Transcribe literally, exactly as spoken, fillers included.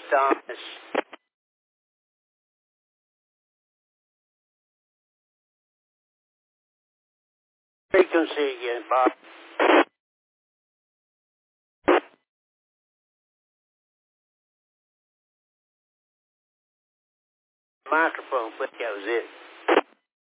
Thomas. Frequency again, Bob. Microphone, click, that was it.